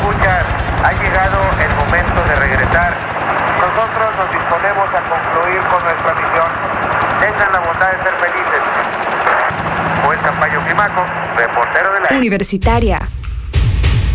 escuchas, ha llegado el momento de regresar. Nosotros nos disponemos a concluir con nuestra misión. Tengan la bondad de ser felices. Joel Campayo Climaco, reportero de la Universitaria.